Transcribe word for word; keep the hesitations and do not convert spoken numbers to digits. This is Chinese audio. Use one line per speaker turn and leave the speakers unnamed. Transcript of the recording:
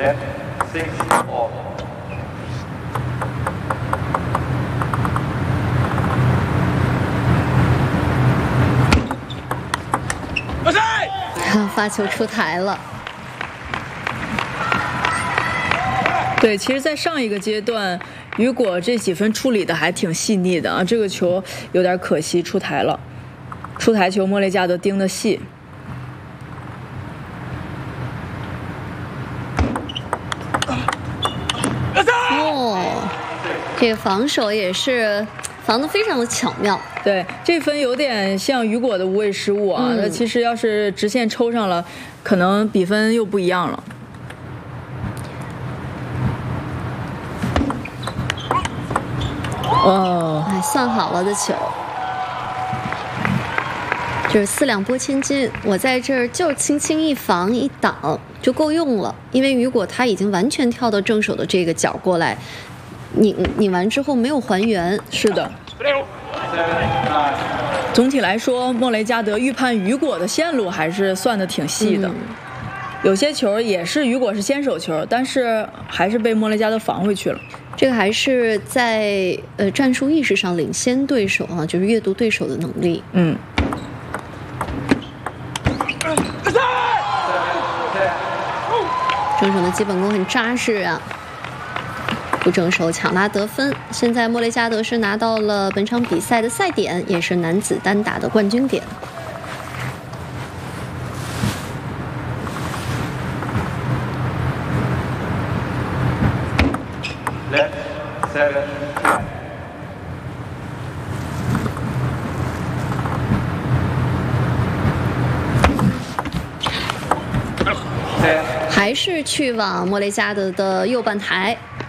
发球出台了。
对，其实，在上一个阶段，雨果这几分处理的还挺细腻的啊，这个球有点可惜出台了。出台球，莫雷加德盯得细。
哦，这个防守也是防得非常的巧妙。
对，这分有点像雨果的无谓失误啊。那、嗯、其实要是直线抽上了，可能比分又不一样了。哦，
哎，算好了的球，就是四两拨千斤。我在这儿就轻轻一防一挡就够用了，因为雨果他已经完全跳到正手的这个角过来，拧拧完之后没有还原。
是的。总体来说，莫雷加德预判雨果的线路还是算得挺细的。嗯、有些球也是雨果是先手球，但是还是被莫雷加德防回去了。
这个还是在呃战术意识上领先对手啊，就是阅读对手的能力。
嗯。
正手的基本功很扎实啊。不正手抢拉得分，现在莫雷加德是拿到了本场比赛的赛点，也是男子单打的冠军点。还是去往莫雷加德的右半台。